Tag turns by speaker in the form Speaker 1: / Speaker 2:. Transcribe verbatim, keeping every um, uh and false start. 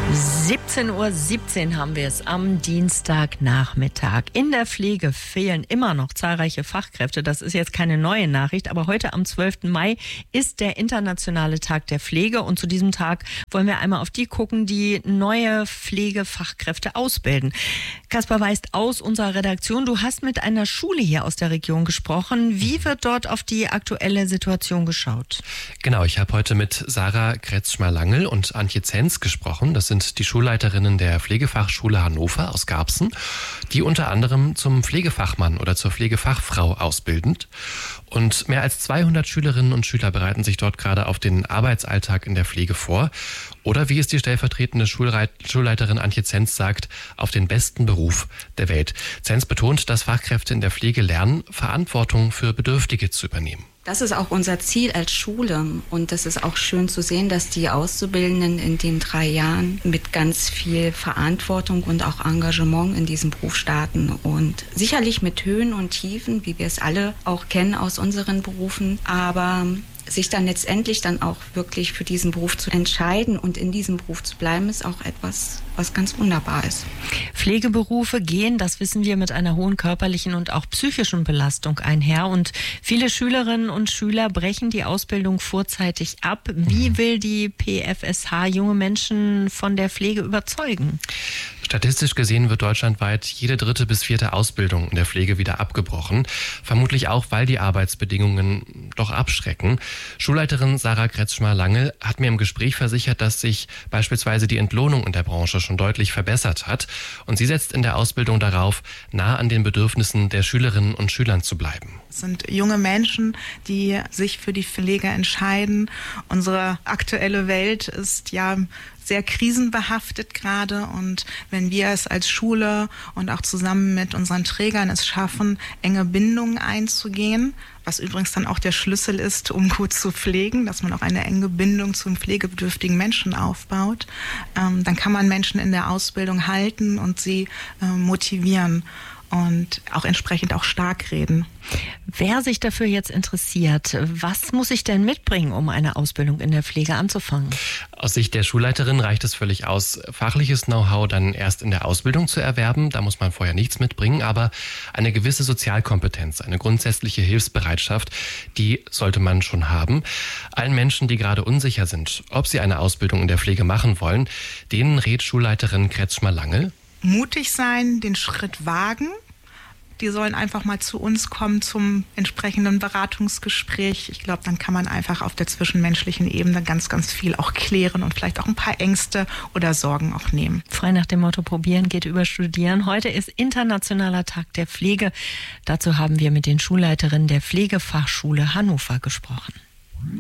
Speaker 1: siebzehn Uhr siebzehn haben wir es am Dienstagnachmittag. In der Pflege fehlen immer noch zahlreiche Fachkräfte. Das ist jetzt keine neue Nachricht, aber heute am zwölften Mai ist der internationale Tag der Pflege und zu diesem Tag wollen wir einmal auf die gucken, die neue Pflegefachkräfte ausbilden. Kaspar Weist aus unserer Redaktion, du hast mit einer Schule hier aus der Region gesprochen. Wie wird dort auf die aktuelle Situation geschaut?
Speaker 2: Genau, ich habe heute mit Sarah Kretschmer-Langel und Antje Zenz gesprochen. Das sind die Schulleiterinnen der Pflegefachschule Hannover aus Garbsen, die unter anderem zum Pflegefachmann oder zur Pflegefachfrau ausbilden. Und mehr als zweihundert Schülerinnen und Schüler bereiten sich dort gerade auf den Arbeitsalltag in der Pflege vor. Oder wie es die stellvertretende Schulreit- Schulleiterin Antje Zenz sagt, auf den besten Beruf der Welt. Zenz betont, dass Fachkräfte in der Pflege lernen, Verantwortung für Bedürftige zu übernehmen.
Speaker 3: Das ist auch unser Ziel als Schule und das ist auch schön zu sehen, dass die Auszubildenden in den drei Jahren mit ganz viel Verantwortung und auch Engagement in diesem Beruf starten und sicherlich mit Höhen und Tiefen, wie wir es alle auch kennen aus unseren Berufen, aber sich dann letztendlich dann auch wirklich für diesen Beruf zu entscheiden und in diesem Beruf zu bleiben, ist auch etwas, was ganz wunderbar ist.
Speaker 1: Pflegeberufe gehen, das wissen wir, mit einer hohen körperlichen und auch psychischen Belastung einher und viele Schülerinnen und Schüler brechen die Ausbildung vorzeitig ab. Wie will die P F S H junge Menschen von der Pflege überzeugen?
Speaker 2: Statistisch gesehen wird deutschlandweit jede dritte bis vierte Ausbildung in der Pflege wieder abgebrochen. Vermutlich auch, weil die Arbeitsbedingungen doch abschrecken. Schulleiterin Sarah Kretschmer-Langel hat mir im Gespräch versichert, dass sich beispielsweise die Entlohnung in der Branche schon deutlich verbessert hat. Und sie setzt in der Ausbildung darauf, nah an den Bedürfnissen der Schülerinnen und Schülern zu bleiben.
Speaker 4: Es sind junge Menschen, die sich für die Pflege entscheiden. Unsere aktuelle Welt ist ja sehr krisenbehaftet gerade und wenn wir es als Schule und auch zusammen mit unseren Trägern es schaffen, enge Bindungen einzugehen, was übrigens dann auch der Schlüssel ist, um gut zu pflegen, dass man auch eine enge Bindung zum pflegebedürftigen Menschen aufbaut, ähm, dann kann man Menschen in der Ausbildung halten und sie äh, motivieren und auch entsprechend auch stark reden.
Speaker 1: Wer sich dafür jetzt interessiert, was muss ich denn mitbringen, um eine Ausbildung in der Pflege anzufangen?
Speaker 2: Aus Sicht der Schulleiterin reicht es völlig aus, fachliches Know-how dann erst in der Ausbildung zu erwerben. Da muss man vorher nichts mitbringen, aber eine gewisse Sozialkompetenz, eine grundsätzliche Hilfsbereitschaft, die sollte man schon haben. Allen Menschen, die gerade unsicher sind, ob sie eine Ausbildung in der Pflege machen wollen, denen rät Schulleiterin Kretschmer-Langel:
Speaker 4: mutig sein, den Schritt wagen. Die sollen einfach mal zu uns kommen zum entsprechenden Beratungsgespräch. Ich glaube, dann kann man einfach auf der zwischenmenschlichen Ebene ganz, ganz viel auch klären und vielleicht auch ein paar Ängste oder Sorgen auch nehmen.
Speaker 1: Frei nach dem Motto probieren geht über studieren. Heute ist Internationaler Tag der Pflege. Dazu haben wir mit den Schulleiterinnen der Pflegefachschule Hannover gesprochen.